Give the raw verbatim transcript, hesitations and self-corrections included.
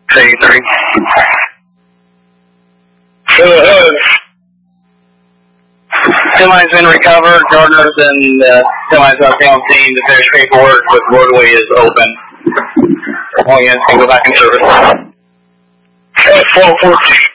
eighty-three. Go ahead. Semi's been recovered. Gardner's and uh, semi's up on scene to finish paperwork, but the roadway is open. All units can go back in service. Okay, four fourteen.